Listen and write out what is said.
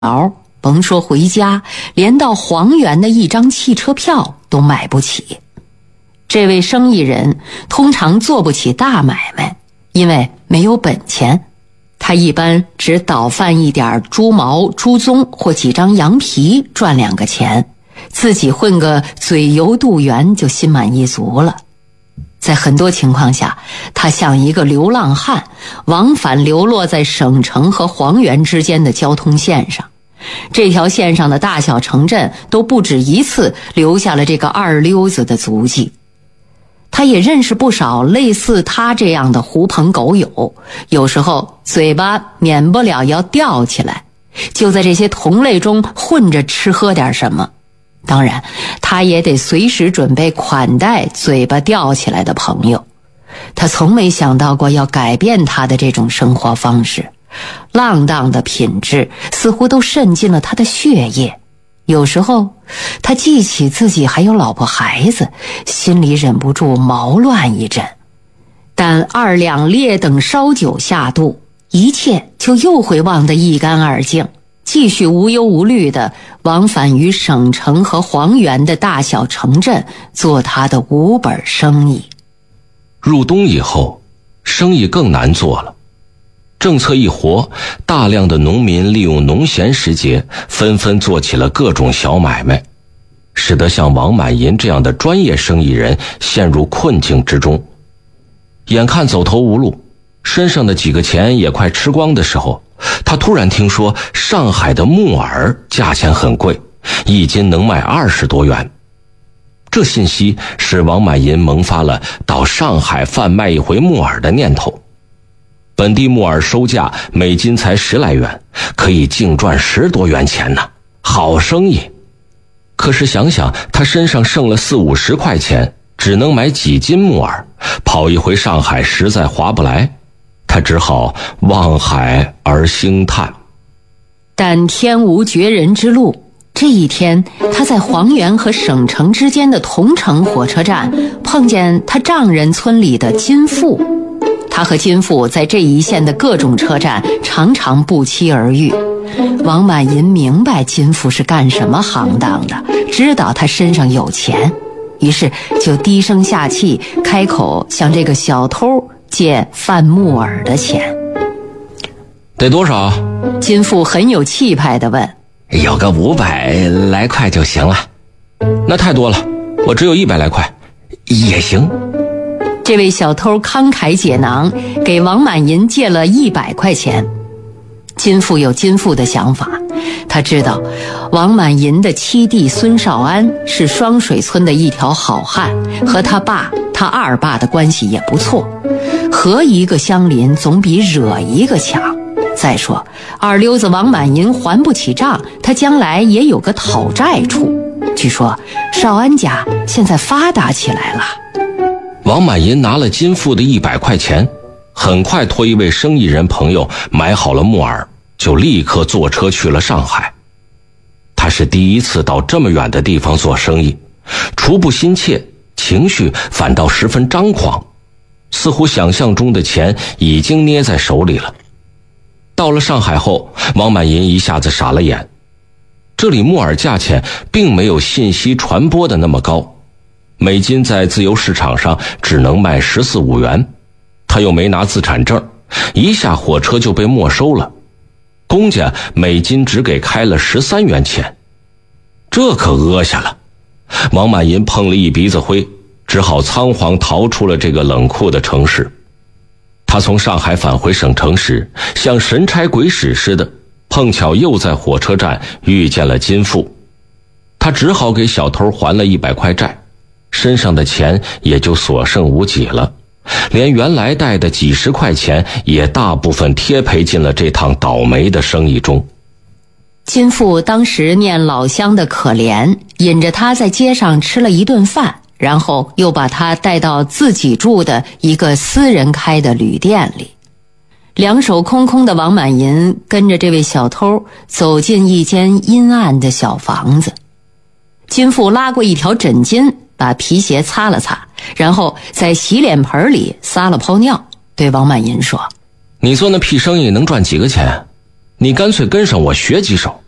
甭说回家，连到黄原的一张汽车票都买不起。这位生意人通常做不起大买卖，因为没有本钱。他一般只倒贩一点猪毛、猪鬃或几张羊皮赚2个钱，自己混个嘴油肚圆就心满意足了。在很多情况下，他像一个流浪汉，往返流落在省城和黄原之间的交通线上。这条线上的大小城镇都不止一次留下了这个二溜子的足迹。他也认识不少类似他这样的狐朋狗友，有时候嘴巴免不了要吊起来，就在这些同类中混着吃喝点什么。当然，他也得随时准备款待嘴巴吊起来的朋友。他从没想到过要改变他的这种生活方式，浪荡的品质似乎都渗进了他的血液。有时候他记起自己还有老婆孩子，心里忍不住毛乱一阵。但2两劣等烧酒下肚，一切就又会忘得一干二净，继续无忧无虑地往返于省城和黄原的大小城镇，做他的无本生意。 入冬以后，生意更难做了。政策一活，大量的农民利用农闲时节，纷纷做起了各种小买卖，使得像王满银这样的专业生意人陷入困境之中。眼看走投无路，身上的几个钱也快吃光的时候，他突然听说上海的木耳价钱很贵，一斤能卖20多元。这信息使王满银萌发了到上海贩卖一回木耳的念头。本地木耳收价每斤才10来元，可以净赚10多元钱呢，好生意。可是想想他身上剩了40-50块钱，只能买几斤木耳，跑一回上海实在划不来，他只好望海而兴叹。 但天无绝人之路，这一天他在黄原和省城之间的同城火车站碰见他丈人村里的金富。他和金富在这一线的各种车站常常不期而遇。王满银明白金富是干什么行当的，知道他身上有钱，于是就低声下气开口向这个小偷借贩木耳的钱。 得多少？ 金富很有气派地问。 有个500来块就行了。那太多了，我只有100来块。也行。 这位小偷慷慨解囊，给王满银借了100块钱。金富有金富的想法，他知道王满银的七弟孙少安是双水村的一条好汉，和他爸他二爸的关系也不错，和一个相邻总比惹一个强。再说二溜子王满银还不起账，他将来也有个讨债处。据说少安家现在发达起来了。 王满银拿了金富的100块钱，很快托一位生意人朋友买好了木耳，就立刻坐车去了上海。他是第一次到这么远的地方做生意，除不心切，情绪反倒十分张狂，似乎想象中的钱已经捏在手里了。到了上海后，王满银一下子傻了眼。这里木耳价钱并没有信息传播的那么高，每斤在自由市场上只能卖14-15元，他又没拿资产证，一下火车就被没收了。公家每斤只给开了13元钱，这可讹下了。王满银碰了一鼻子灰，只好仓皇逃出了这个冷酷的城市。他从上海返回省城时，像神差鬼使似的，碰巧又在火车站遇见了金富。他只好给小偷还了100块债，身上的钱也就所剩无几了，连原来带的几十块钱也大部分贴赔进了这趟倒霉的生意中。 金富当时念老乡的可怜，引着他在街上吃了一顿饭，然后又把他带到自己住的一个私人开的旅店里。两手空空的王满银跟着这位小偷走进一间阴暗的小房子。金富拉过一条枕巾，把皮鞋擦了擦，然后在洗脸盆里撒了泡尿，对王满银说： 你做那屁生意能赚几个钱？你干脆跟上我学几手。